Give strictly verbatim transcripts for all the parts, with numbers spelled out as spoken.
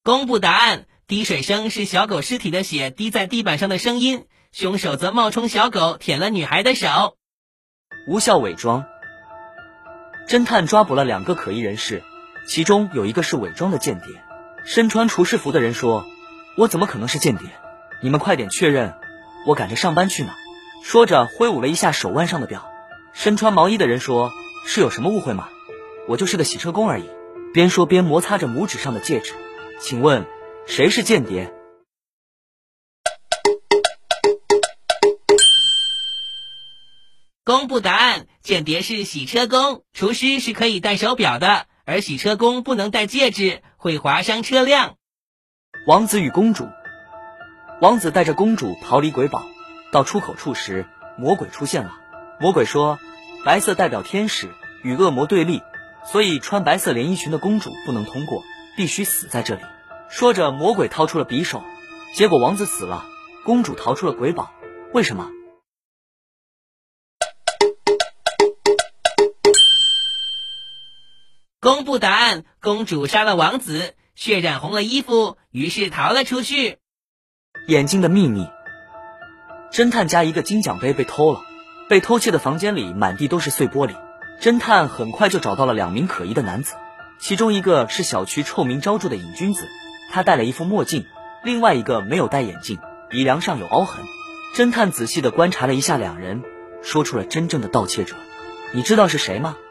公布答案，滴水声是小狗尸体的血滴在地板上的声音，凶手则冒充小狗舔了女孩的手。 无效伪装。侦探抓捕了两个可疑人士，其中有一个是伪装的间谍。身穿厨师服的人说：“我怎么可能是间谍？你们快点确认，我赶着上班去呢。”说着挥舞了一下手腕上的表。身穿毛衣的人说：“是有什么误会吗？我就是个洗车工而已。”边说边摩擦着拇指上的戒指。请问谁是间谍？ 公布答案，间谍是洗车工，厨师是可以戴手表的，而洗车工不能戴戒指，会划伤车辆。 王子与公主。王子带着公主逃离鬼堡，到出口处时，魔鬼出现了。魔鬼说，白色代表天使，与恶魔对立，所以穿白色连衣裙的公主不能通过，必须死在这里。说着，魔鬼掏出了匕首，结果王子死了，公主逃出了鬼堡。为什么？ 公布答案，公主杀了王子，血染红了衣服，于是逃了出去。 眼睛的秘密。侦探家一个金奖杯被偷了，被偷窃的房间里满地都是碎玻璃。侦探很快就找到了两名可疑的男子，其中一个是小区臭名昭著的瘾君子，他戴了一副墨镜，另外一个没有戴眼镜，鼻梁上有凹痕。侦探仔细地观察了一下两人，说出了真正的盗窃者。你知道是谁吗？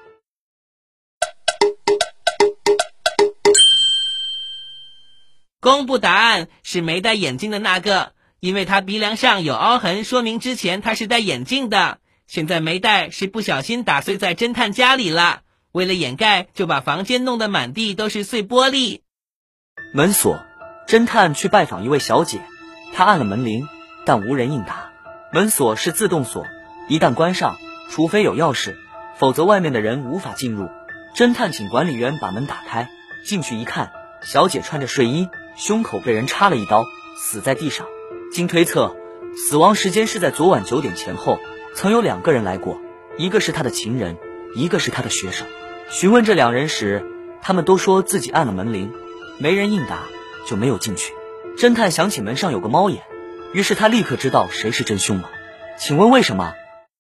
公布答案，是没戴眼镜的那个，因为他鼻梁上有凹痕，说明之前他是戴眼镜的，现在没戴是不小心打碎在侦探家里了，为了掩盖就把房间弄得满地都是碎玻璃。 门锁。侦探去拜访一位小姐，他按了门铃，但无人应答。门锁是自动锁，一旦关上，除非有钥匙，否则外面的人无法进入。侦探请管理员把门打开，进去一看，小姐穿着睡衣，胸口被人插了一刀，死在地上。经推测，死亡时间是在昨晚九点前后，曾有两个人来过，一个是他的情人，一个是他的学生。询问这两人时，他们都说自己按了门铃，没人应答，就没有进去。侦探想起门上有个猫眼，于是他立刻知道谁是真凶了。请问为什么？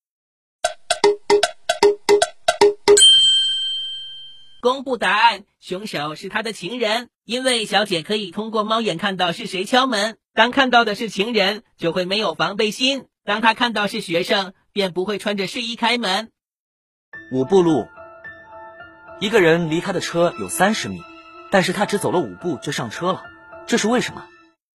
公布答案，凶手是他的情人，因为小姐可以通过猫眼看到是谁敲门，当看到的是情人，就会没有防备心，当他看到是学生，便不会穿着睡衣开门。 五步路。一个人离他的车有三十米，但是他只走了五步就上车了，这是为什么？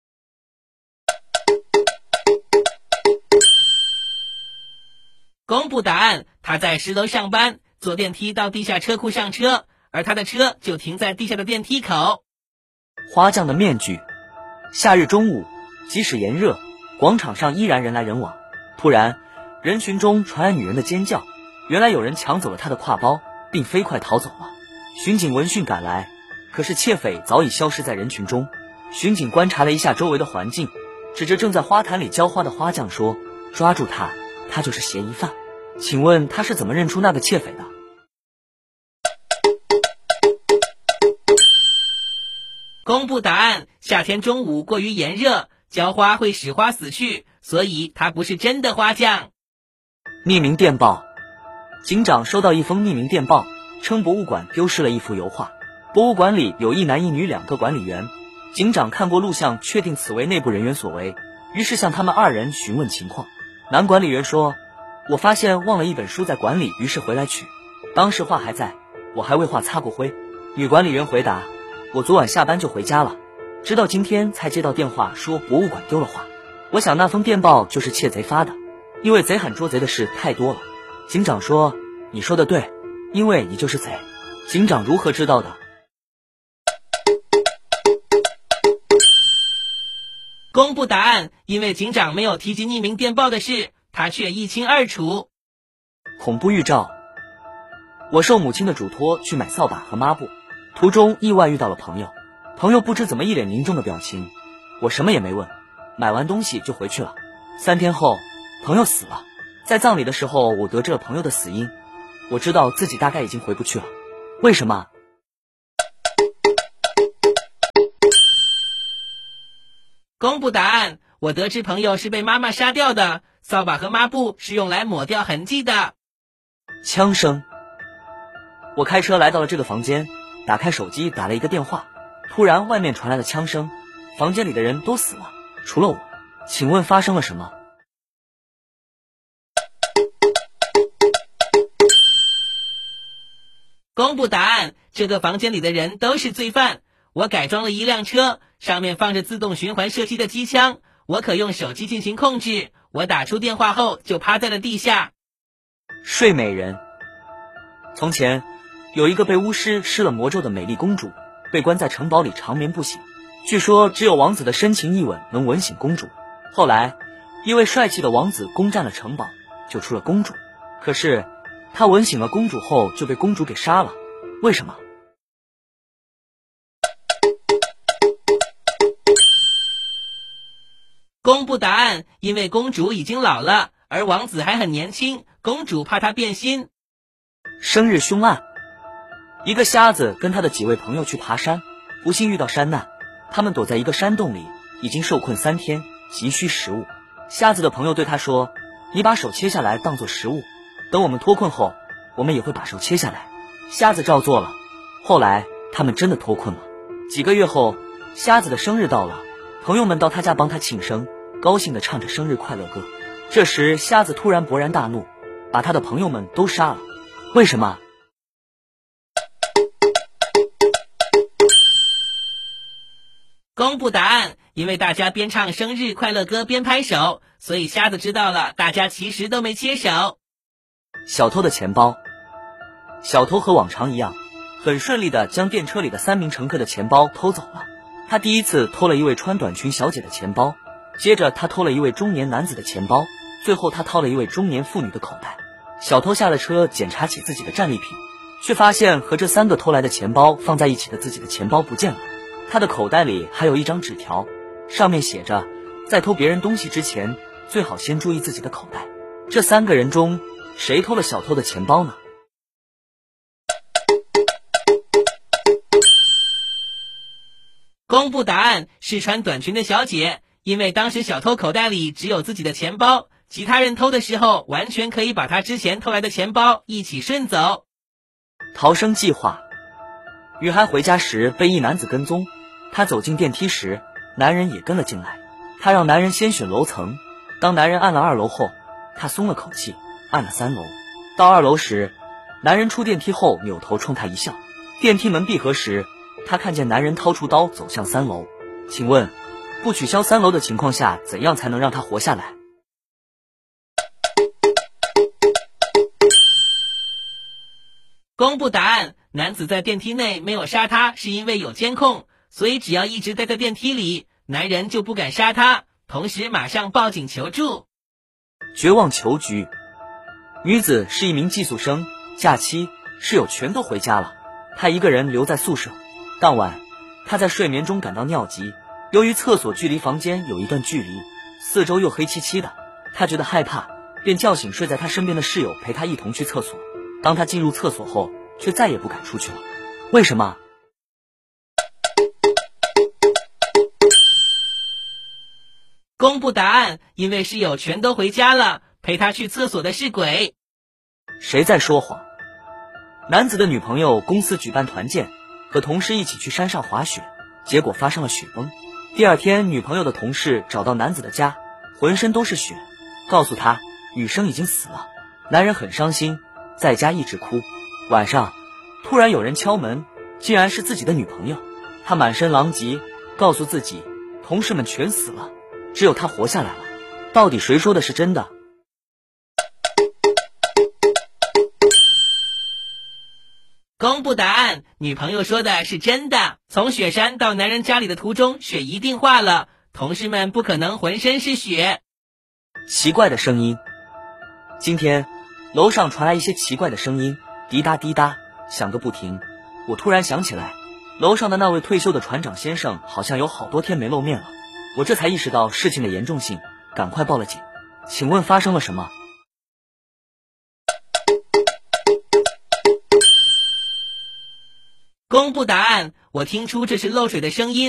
公布答案，他在十楼上班，坐电梯到地下车库上车，而他的车就停在地下的电梯口。 花匠的面具。夏日中午，即使炎热，广场上依然人来人往。突然，人群中传来女人的尖叫，原来有人抢走了她的挎包，并飞快逃走了。巡警闻讯赶来，可是窃匪早已消失在人群中。巡警观察了一下周围的环境，指着正在花坛里浇花的花匠说：“抓住他，他就是嫌疑犯。”请问他是怎么认出那个窃匪的？ 公布答案，夏天中午过于炎热，浇花会使花死去，所以他不是真的花匠。 匿名电报。警长收到一封匿名电报，称博物馆丢失了一幅油画。博物馆里有一男一女两个管理员，警长看过录像，确定此为内部人员所为，于是向他们二人询问情况。男管理员说：“我发现忘了一本书在馆里，于是回来取，当时画还在，我还为画擦过灰。”女管理员回答：“我昨晚下班就回家了，直到今天才接到电话说博物馆丢了画。我想那封电报就是窃贼发的，因为贼喊捉贼的事太多了。”警长说：“你说的对，因为你就是贼。”警长如何知道的？ 公布答案，因为警长没有提及匿名电报的事，他却一清二楚。 恐怖预兆。我受母亲的嘱托去买扫把和抹布，途中意外遇到了朋友，朋友不知怎么一脸凝重的表情，我什么也没问，买完东西就回去了。三天后，朋友死了，在葬礼的时候，我得知了朋友的死因，我知道自己大概已经回不去了。为什么？ 公布答案，我得知朋友是被妈妈杀掉的，扫把和抹布是用来抹掉痕迹的。 枪声。我开车来到了这个房间，打开手机打了一个电话，突然外面传来了枪声，房间里的人都死了，除了我。请问发生了什么？ 公布答案，这个房间里的人都是罪犯。我改装了一辆车，上面放着自动循环射击的机枪，我可用手机进行控制。我打出电话后就趴在了地下。 睡美人。从前有一个被巫师施了魔咒的美丽公主，被关在城堡里长眠不醒，据说只有王子的深情一吻能吻醒公主。后来一位帅气的王子攻占了城堡，救出了公主，可是他吻醒了公主后就被公主给杀了，为什么？ 公布答案，因为公主已经老了，而王子还很年轻，公主怕他变心。 生日凶案。一个瞎子跟他的几位朋友去爬山，不幸遇到山难，他们躲在一个山洞里，已经受困三天，急需食物。瞎子的朋友对他说，你把手切下来当作食物，等我们脱困后，我们也会把手切下来。瞎子照做了，后来他们真的脱困了。几个月后，瞎子的生日到了，朋友们到他家帮他庆生，高兴地唱着生日快乐歌。这时瞎子突然勃然大怒，把他的朋友们都杀了。为什么？ 公布答案，因为大家边唱生日快乐歌边拍手，所以瞎子知道了大家其实都没切手。 小偷的钱包。小偷和往常一样，很顺利地将电车里的三名乘客的钱包偷走了。他第一次偷了一位穿短裙小姐的钱包，接着他偷了一位中年男子的钱包，最后他掏了一位中年妇女的口袋。小偷下了车检查起自己的战利品，却发现和这三个偷来的钱包放在一起的自己的钱包不见了。他的口袋里还有一张纸条，上面写着，在偷别人东西之前，最好先注意自己的口袋。这三个人中，谁偷了小偷的钱包呢？ 公布答案，是穿短裙的小姐，因为当时小偷口袋里只有自己的钱包，其他人偷的时候完全可以把他之前偷来的钱包一起顺走。 逃生计划。女孩回家时被一男子跟踪，她走进电梯时，男人也跟了进来。她让男人先选楼层，当男人按了二楼后，她松了口气，按了三楼。到二楼时，男人出电梯后扭头冲她一笑。电梯门闭合时，她看见男人掏出刀走向三楼。请问，不取消三楼的情况下，怎样才能让他活下来？ 公布答案，男子在电梯内没有杀他，是因为有监控，所以只要一直待在电梯里，男人就不敢杀他，同时马上报警求助。 绝望求局。女子是一名寄宿生，假期室友全都回家了，她一个人留在宿舍。当晚，她在睡眠中感到尿急，由于厕所距离房间有一段距离，四周又黑漆漆的，她觉得害怕，便叫醒睡在她身边的室友陪她一同去厕所。当她进入厕所后，却再也不敢出去了。为什么？ 公布答案，因为室友全都回家了，陪他去厕所的是鬼。 谁在说谎？男子的女朋友公司举办团建，和同事一起去山上滑雪，结果发生了雪崩。第二天，女朋友的同事找到男子的家，浑身都是血，告诉他女生已经死了。男人很伤心，在家一直哭。晚上突然有人敲门，竟然是自己的女朋友。他满身狼藉，告诉自己同事们全死了，只有他活下来了。到底谁说的是真的？ 公布答案，女朋友说的是真的。从雪山到男人家里的途中，雪一定化了，同事们不可能浑身是血。 奇怪的声音。今天楼上传来一些奇怪的声音，滴答滴答响个不停。我突然想起来，楼上的那位退休的船长先生好像有好多天没露面了。我这才意识到事情的严重性，赶快报了警。请问发生了什么？ 公布答案，我听出这是漏水的声音。